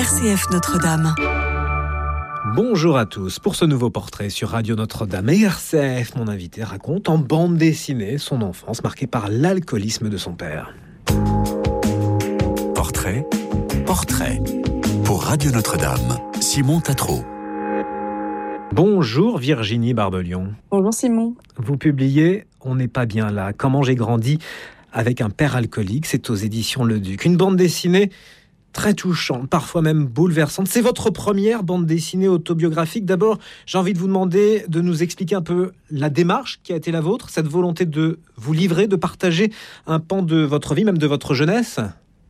RCF Notre-Dame. Bonjour à tous. Pour ce nouveau portrait sur Radio Notre-Dame et RCF, mon invité raconte en bande dessinée son enfance marquée par l'alcoolisme de son père. Portrait pour Radio Notre-Dame, Simon Tatro. Bonjour Virginie Barbelion. Bonjour Simon. Vous publiez « On n'est pas bien là, comment j'ai grandi avec un père alcoolique ». C'est aux éditions Le Duc. Une bande dessinée très touchante, parfois même bouleversante. C'est votre première bande dessinée autobiographique. D'abord, j'ai envie de vous demander de nous expliquer un peu la démarche qui a été la vôtre, cette volonté de vous livrer, de partager un pan de votre vie, même de votre jeunesse.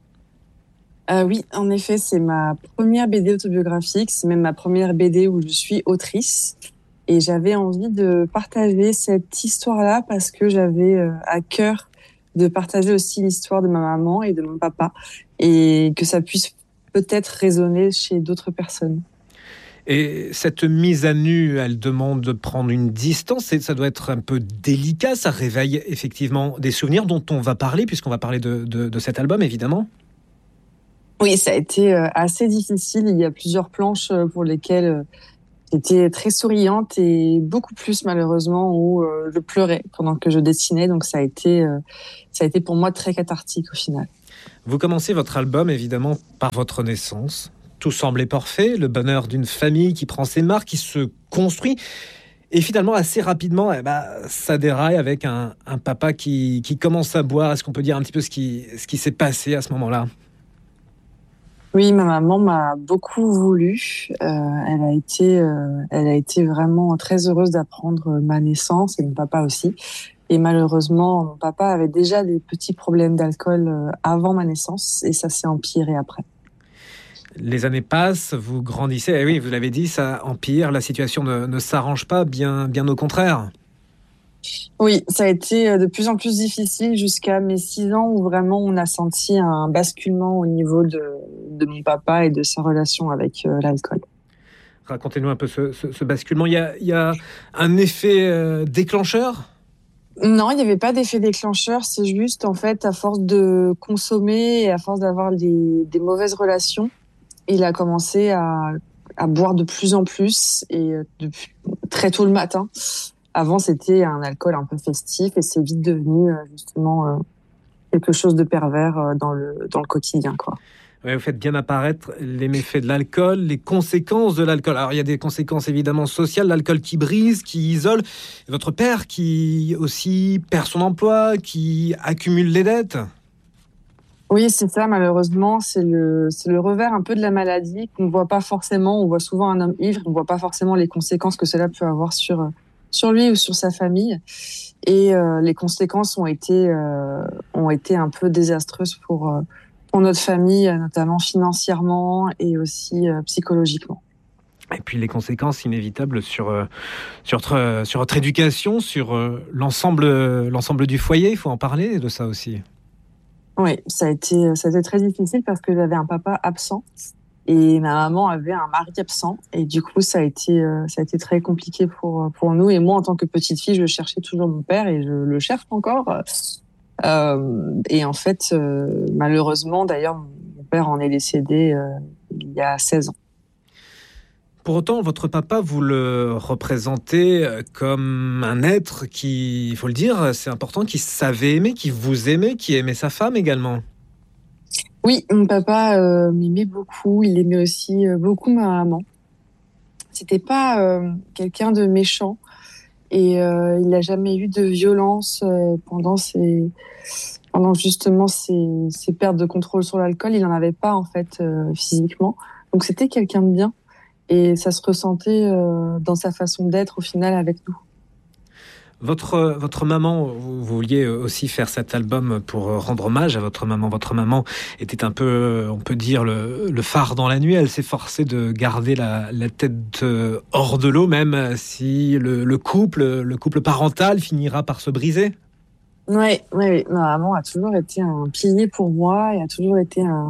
Oui, en effet, c'est ma première BD autobiographique. C'est même ma première BD où je suis autrice. Et j'avais envie de partager cette histoire-là parce que j'avais à cœur de partager aussi l'histoire de ma maman et de mon papa et que ça puisse peut-être résonner chez d'autres personnes. Et cette mise à nu, elle demande de prendre une distance et ça doit être un peu délicat. Ça réveille effectivement des souvenirs dont on va parler, puisqu'on va parler de cet album, évidemment. Oui, ça a été assez difficile. Il y a plusieurs planches pour lesquelles j'étais très souriante et beaucoup plus malheureusement où je pleurais pendant que je dessinais. Donc ça a été pour moi très cathartique au final. Vous commencez votre album évidemment par votre naissance. Tout semblait parfait, le bonheur d'une famille qui prend ses marques, qui se construit. Et finalement, assez rapidement, ça déraille avec un papa qui commence à boire. Est-ce qu'on peut dire un petit peu ce qui s'est passé à ce moment-là ? Oui, ma maman m'a beaucoup voulu. Elle a été vraiment très heureuse d'apprendre ma naissance et mon papa aussi. Et malheureusement, mon papa avait déjà des petits problèmes d'alcool avant ma naissance et ça s'est empiré après. Les années passent, vous grandissez. Et oui, vous l'avez dit, ça empire. La situation ne s'arrange pas, bien au contraire. Oui, ça a été de plus en plus difficile jusqu'à mes 6 ans où vraiment on a senti un basculement au niveau de mon papa et de sa relation avec l'alcool. Racontez-nous un peu ce basculement. Il y a un effet déclencheur ? Non, il n'y avait pas d'effet déclencheur. C'est juste, en fait, à force de consommer et à force d'avoir des mauvaises relations, il a commencé à boire de plus en plus et depuis très tôt le matin. Avant, c'était un alcool un peu festif et c'est vite devenu justement quelque chose de pervers dans le quotidien, quoi. Ouais, vous faites bien apparaître les méfaits de l'alcool, les conséquences de l'alcool. Alors, il y a des conséquences évidemment sociales, l'alcool qui brise, qui isole. Votre père qui aussi perd son emploi, qui accumule les dettes. Oui, c'est ça, malheureusement, c'est le revers un peu de la maladie qu'on ne voit pas forcément. On voit souvent un homme ivre, on ne voit pas forcément les conséquences que cela peut avoir sur lui ou sur sa famille. Et les conséquences ont été un peu désastreuses pour notre famille, notamment financièrement et aussi psychologiquement. Et puis les conséquences inévitables sur votre éducation, sur l'ensemble du foyer. Il faut en parler de ça aussi. Oui, ça a été très difficile parce que j'avais un papa absent et ma maman avait un mari absent. Et du coup, ça a été très compliqué pour nous. Et moi, en tant que petite fille, je cherchais toujours mon père et je le cherche encore. Et en fait, malheureusement, d'ailleurs, mon père en est décédé il y a 16 ans. Pour autant, votre papa, vous le représentez comme un être qui, il faut le dire, c'est important, qui savait aimer, qui vous aimait, qui aimait sa femme également. Oui, mon papa m'aimait beaucoup. Il aimait aussi beaucoup ma maman. C'était pas quelqu'un de méchant et il n'a jamais eu de violence pendant justement ses pertes de contrôle sur l'alcool. Il n'en avait pas en fait physiquement. Donc c'était quelqu'un de bien. Et ça se ressentait dans sa façon d'être au final avec nous. Votre maman, vous vouliez aussi faire cet album pour rendre hommage à votre maman. Votre maman était un peu, on peut dire, le phare dans la nuit. Elle s'efforçait de garder la tête hors de l'eau, même si le couple parental finira par se briser. Oui. Ma maman a toujours été un pilier pour moi et a toujours été un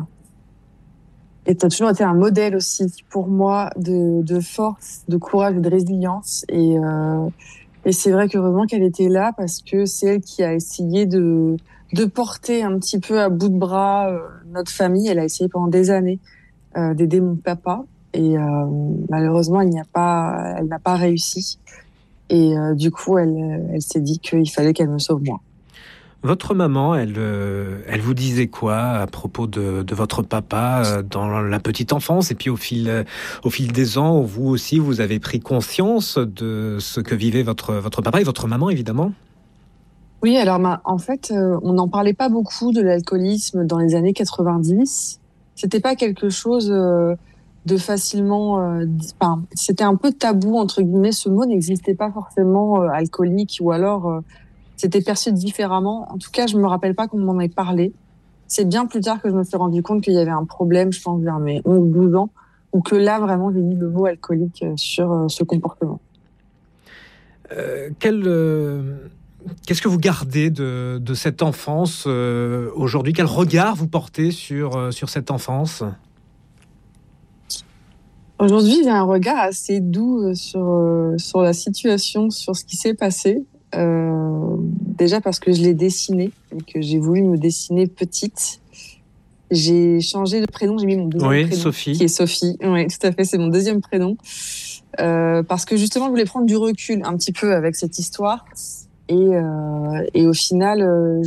modèle aussi pour moi de force, de courage et de résilience. Et c'est vrai qu'heureusement qu'elle était là parce que c'est elle qui a essayé de porter un petit peu à bout de bras notre famille. Elle a essayé pendant des années d'aider mon papa. Et malheureusement, elle n'a pas réussi. Et du coup, elle s'est dit qu'il fallait qu'elle me sauve moi. Votre maman, elle vous disait quoi à propos de votre papa dans la petite enfance et puis au fil des ans, vous aussi, vous avez pris conscience de ce que vivait votre papa et votre maman, évidemment? Oui, alors en fait, on n'en parlait pas beaucoup de l'alcoolisme dans les années 90. C'était pas quelque chose de facilement... Enfin, c'était un peu tabou, entre guillemets. Ce mot n'existait pas forcément, alcoolique, ou alors c'était perçu différemment. En tout cas, je me rappelle pas qu'on m'en ait parlé. C'est bien plus tard que je me suis rendu compte qu'il y avait un problème, je pense, vers mes 11-12 ans, ou que là, vraiment, j'ai mis le mot alcoolique sur ce comportement. Qu'est-ce que vous gardez de cette enfance aujourd'hui? Quel regard vous portez sur cette enfance? Aujourd'hui, j'ai un regard assez doux sur la situation, sur ce qui s'est passé. Déjà parce que je l'ai dessiné et que j'ai voulu me dessiner petite. J'ai changé de prénom, j'ai mis mon deuxième prénom, Sophie. Qui est Sophie. Oui, tout à fait, c'est mon deuxième prénom. Parce que justement, je voulais prendre du recul un petit peu avec cette histoire. Et au final,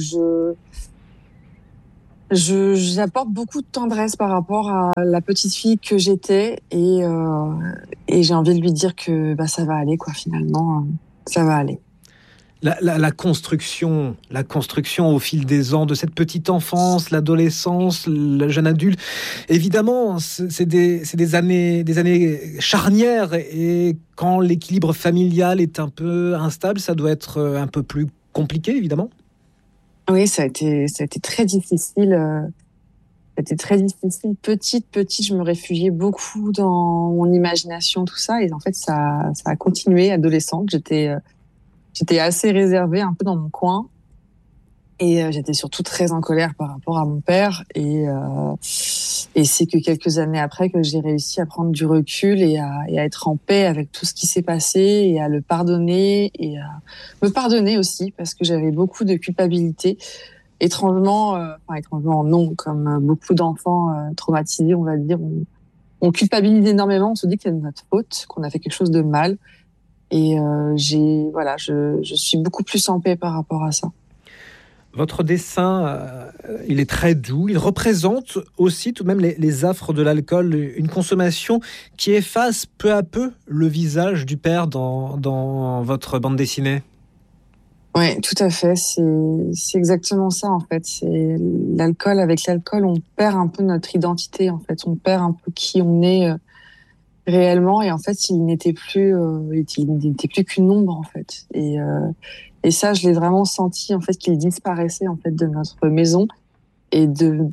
j'apporte beaucoup de tendresse par rapport à la petite fille que j'étais. Et j'ai envie de lui dire que ça va aller, quoi, finalement. Ça va aller. La construction au fil des ans de cette petite enfance, l'adolescence, le jeune adulte, évidemment, c'est des années charnières, et quand l'équilibre familial est un peu instable, ça doit être un peu plus compliqué, évidemment. Oui, ça a été très difficile. C'était très difficile. Petite, je me réfugiais beaucoup dans mon imagination, tout ça, et en fait, ça a continué. Adolescente, j'étais assez réservée, un peu dans mon coin. Et j'étais surtout très en colère par rapport à mon père. Et c'est que quelques années après que j'ai réussi à prendre du recul et à être en paix avec tout ce qui s'est passé, et à le pardonner, et à me pardonner aussi, parce que j'avais beaucoup de culpabilité. Étrangement non, comme beaucoup d'enfants traumatisés, on va dire, on culpabilise énormément, on se dit que c'est de notre faute, qu'on a fait quelque chose de mal. Et je suis beaucoup plus en paix par rapport à ça. Votre dessin, il est très doux. Il représente aussi tout de même les affres de l'alcool, une consommation qui efface peu à peu le visage du père dans votre bande dessinée. Oui, tout à fait. C'est exactement ça, en fait. C'est l'alcool. Avec l'alcool, on perd un peu notre identité, en fait. On perd un peu qui on est réellement. Et en fait, il n'était plus qu'une ombre, en fait. Et ça, je l'ai vraiment senti, en fait, qu'il disparaissait, en fait, de notre maison. Et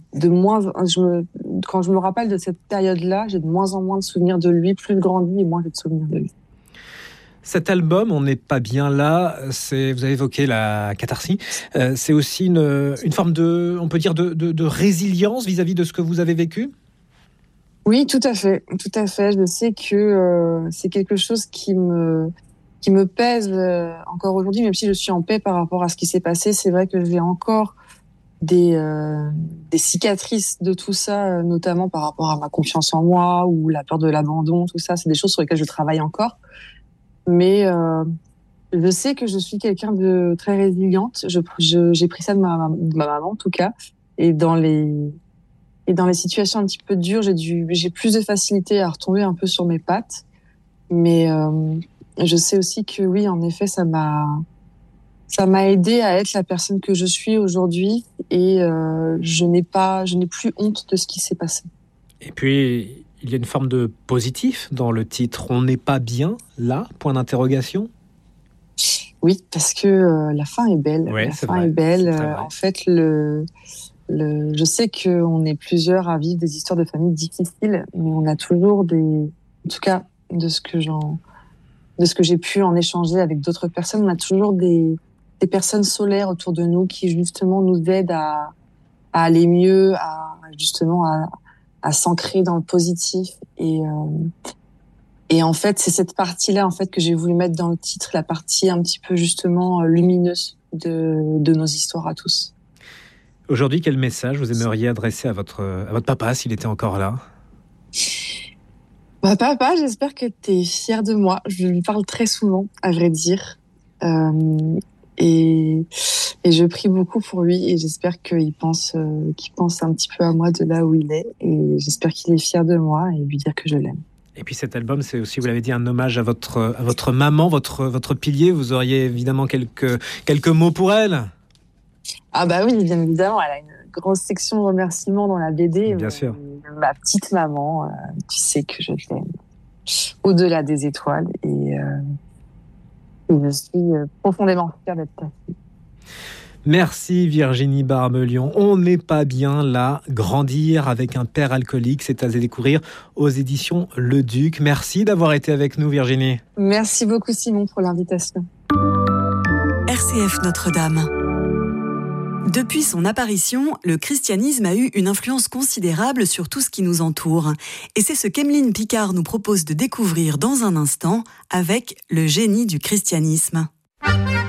quand je me rappelle de cette période-là, j'ai de moins en moins de souvenirs de lui. Plus je grandis, et moins j'ai de souvenirs de lui. Cet album, On n'est pas bien là, vous avez évoqué la catharsis, c'est aussi une forme on peut dire, de résilience vis-à-vis de ce que vous avez vécu? Oui, tout à fait. Je sais que c'est quelque chose qui me pèse encore aujourd'hui, même si je suis en paix par rapport à ce qui s'est passé. C'est vrai que j'ai encore des cicatrices de tout ça, notamment par rapport à ma confiance en moi, ou la peur de l'abandon, tout ça. C'est des choses sur lesquelles je travaille encore. Mais je sais que je suis quelqu'un de très résiliente. J'ai pris ça de ma maman, en tout cas. Et dans les situations un petit peu dures, j'ai plus de facilité à retomber un peu sur mes pattes. Mais je sais aussi que oui, en effet, ça m'a aidé à être la personne que je suis aujourd'hui. Et je n'ai plus honte de ce qui s'est passé. Et puis, il y a une forme de positif dans le titre. On n'est pas bien là, point d'interrogation. Oui, parce que la fin est belle. Ouais, la fin est belle. En fait, je sais qu'on est plusieurs à vivre des histoires de famille difficiles, mais on a toujours en tout cas, de ce que j'ai pu en échanger avec d'autres personnes, on a toujours des personnes solaires autour de nous qui justement nous aident à aller mieux, à s'ancrer dans le positif. Et en fait, c'est cette partie-là, en fait, que j'ai voulu mettre dans le titre, la partie un petit peu justement lumineuse de nos histoires à tous. Aujourd'hui, quel message vous aimeriez adresser à votre papa s'il était encore là? Papa, j'espère que tu es fier de moi. Je lui parle très souvent, à vrai dire. Euh, et, et je prie beaucoup pour lui et j'espère qu'il pense un petit peu à moi de là où il est. Et j'espère qu'il est fier de moi et lui dire que je l'aime. Et puis cet album, c'est aussi, vous l'avez dit, un hommage à votre maman, votre pilier. Vous auriez évidemment quelques mots pour elle. Ah bah oui, bien évidemment, elle a une grosse section de remerciements dans la BD. Bien sûr. Ma petite maman, tu sais que je l'aime au-delà des étoiles et je suis profondément fière d'être ta fille. Merci Virginie Barbelion. On n'est pas bien là. Grandir avec un père alcoolique, c'est à découvrir aux éditions Le Duc. Merci d'avoir été avec nous Virginie. Merci beaucoup Simon pour l'invitation. RCF Notre-Dame. Depuis son apparition, le christianisme a eu une influence considérable sur tout ce qui nous entoure. Et c'est ce qu'Emeline Picard nous propose de découvrir dans un instant avec le génie du christianisme.